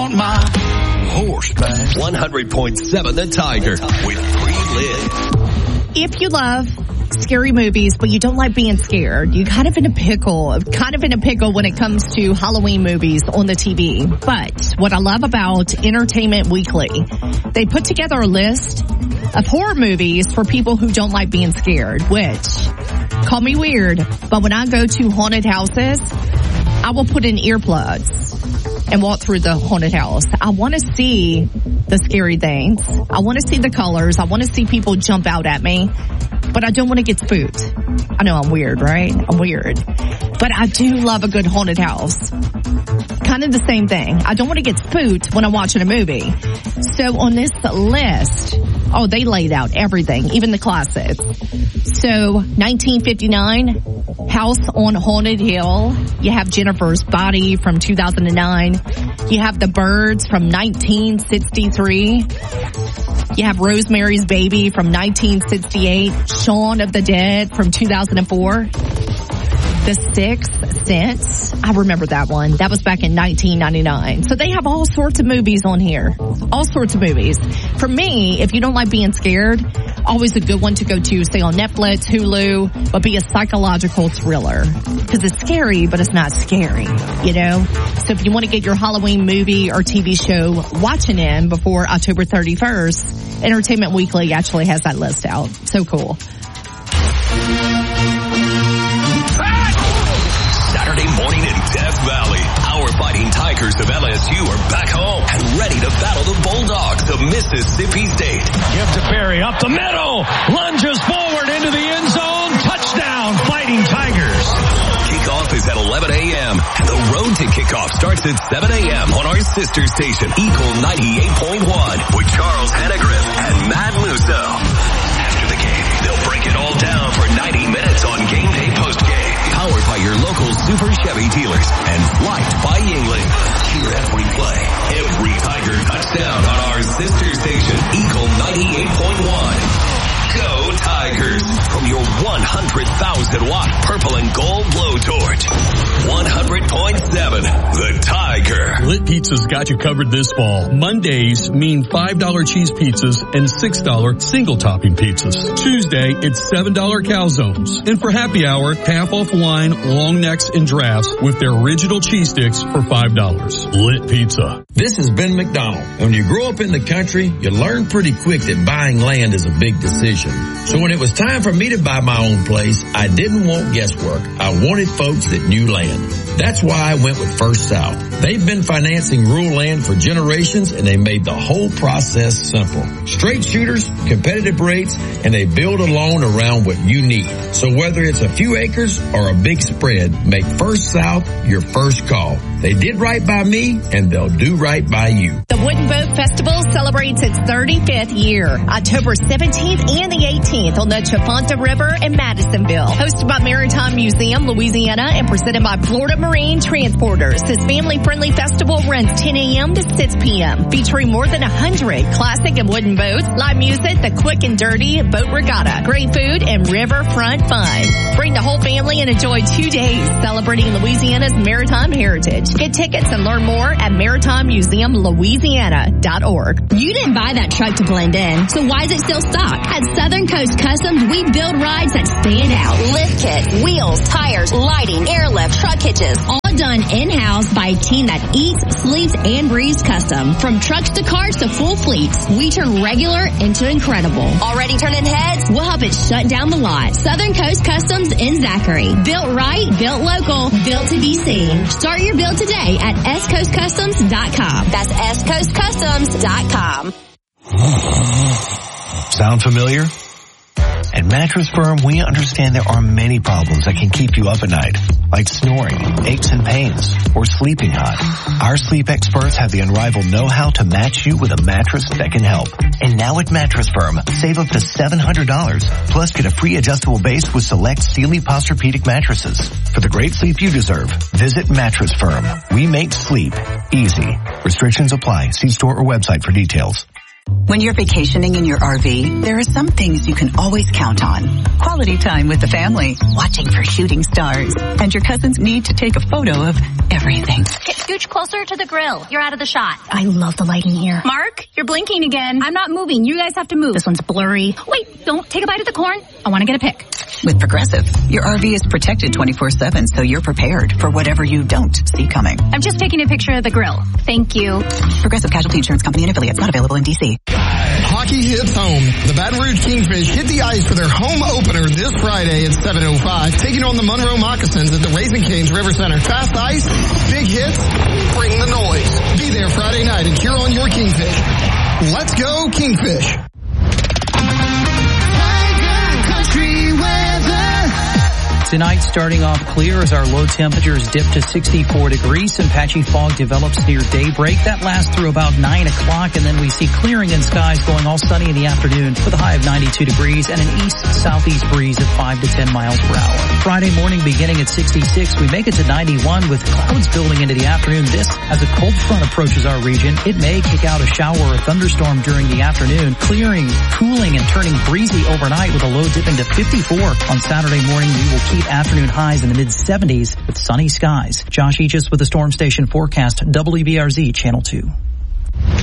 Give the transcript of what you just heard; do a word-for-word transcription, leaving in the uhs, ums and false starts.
want my horse back. one hundred point seven The Tiger with Pre-Lit. If you love scary movies, but you don't like being scared, you're kind of in a pickle, kind of in a pickle when it comes to Halloween movies on the T V. But what I love about Entertainment Weekly, they put together a list of horror movies for people who don't like being scared, which, call me weird, but when I go to haunted houses, I will put in earplugs and walk through the haunted house. I want to see the scary things. I want to see the colors. I want to see people jump out at me, but I don't want to get spooked. I know I'm weird, right? I'm weird. But I do love a good haunted house. Kind of the same thing. I don't want to get spooked when I'm watching a movie. So on this list, oh, they laid out everything, even the classics. So nineteen fifty-nine, House on Haunted Hill. You have Jennifer's Body from two thousand nine. You have The Birds from nineteen sixty-three. You have Rosemary's Baby from nineteen sixty-eight. Shaun of the Dead from two thousand four. The Sixth Sense. I remember that one. That was back in nineteen ninety-nine. So they have all sorts of movies on here. All sorts of movies. For me, if you don't like being scared, always a good one to go to, say on Netflix, Hulu, but be a psychological thriller. Because it's scary, but it's not scary, you know? So if you want to get your Halloween movie or T V show watching in before October thirty-first, Entertainment Weekly actually has that list out. So cool. Saturday morning in Death Valley. Our Fighting Tigers of L S U are back home and ready to battle the Bulldogs of Mississippi State. Give to Perry up the middle. Lunges forward into the end zone. Touchdown, Fighting Tigers. Kickoff is at eleven a.m. and the road to kickoff starts at seven a.m. on our sister station, Eagle ninety-eight point one, with Charles Hannegriff and Matt Musso. After the game, they'll break it all down for ninety minutes on Game Day Postgame. Powered by your local Super Chevy dealers and Flight by Yingling. Hear every play, every Tiger touchdown on our sister station, Eagle ninety-eight point one. Go Tigers! From your one hundred thousand watt purple and gold blowtorch. one hundred point seven The Tiger. Lit Pizza's got you covered this fall. Mondays mean five dollar cheese pizzas and six dollar single topping pizzas. Tuesday, it's seven dollar calzones. And for happy hour, half off wine, long necks, and drafts with their original cheese sticks for five dollars. Lit Pizza. This is Ben McDonald. When you grow up in the country, you learn pretty quick that buying land is a big decision. So when it was time for me to buy my own place, I didn't want guesswork. I wanted folks that knew land. That's why I went with First South. They've been financing rural land for generations, and they made the whole process simple. Straight shooters, competitive rates, and they build a loan around what you need. So whether it's a few acres or a big spread, make First South your first call. They did right by me, and they'll do right by you. The Wooden Boat Festival celebrates its thirty-fifth year, October seventeenth and the eighteenth on the Chafonta River in Madisonville. Hosted by Maritime Museum, Louisiana, and presented by Florida Marine Transporters. This family-friendly festival runs ten a.m. to six p.m., featuring more than one hundred classic and wooden boats, live music, the quick and dirty boat regatta, great food, and riverfront fun. Bring the whole family and enjoy two days celebrating Louisiana's maritime heritage. Get tickets and learn more at maritime museum louisiana dot org. You didn't buy that truck to blend in, so why is it still stock? At Southern Coast Customs, we build rides that stand out. Lift kit, wheels, tires, lighting, airlift, truck hitches. All done in-house by a team that eats, sleeps, and breathes custom. From trucks to cars to full fleets, we turn regular into incredible. Already turning heads? We'll help it shut down the lot. Southern Coast Customs in Zachary. Built right, built local, built to be seen. Start your build today at s coast customs dot com. That's s coast customs dot com. Sound familiar? At Mattress Firm, we understand there are many problems that can keep you up at night, like snoring, aches and pains, or sleeping hot. Our sleep experts have the unrivaled know-how to match you with a mattress that can help. And now at Mattress Firm, save up to seven hundred dollars, plus get a free adjustable base with select Sealy Posturepedic mattresses. For the great sleep you deserve, visit Mattress Firm. We make sleep easy. Restrictions apply. See store or website for details. When you're vacationing in your R V, there are some things you can always count on. Quality time with the family, watching for shooting stars, and your cousins need to take a photo of everything. Get scooch closer to the grill. You're out of the shot. I love the lighting here. Mark, you're blinking again. I'm not moving. You guys have to move. This one's blurry. Wait, don't take a bite of the corn. I want to get a pic. With Progressive, your R V is protected twenty-four seven, so you're prepared for whatever you don't see coming. I'm just taking a picture of the grill. Thank you. Progressive Casualty Insurance Company and affiliates, not available in D C. Hockey hits home. The Baton Rouge Kingfish hit the ice for their home opener this Friday at seven oh five, taking on the Monroe Moccasins at the Raising Cane's River Center. Fast ice, big hits, bring the noise. Be there Friday night and cheer on your Kingfish. Let's go Kingfish. Tonight, starting off clear as our low temperatures dip to sixty-four degrees. Some patchy fog develops near daybreak. That lasts through about nine o'clock, and then we see clearing in skies going all sunny in the afternoon with a high of ninety-two degrees and an east-southeast breeze at five to ten miles per hour. Friday morning beginning at sixty-six, we make it to ninety-one with clouds building into the afternoon. This, as a cold front approaches our region, it may kick out a shower or thunderstorm during the afternoon, clearing, cooling, and turning breezy overnight with a low dipping to fifty-four. On Saturday morning, we will keep afternoon highs in the mid seventies with sunny skies. Josh Aegis with the Storm Station forecast, W B R Z Channel two.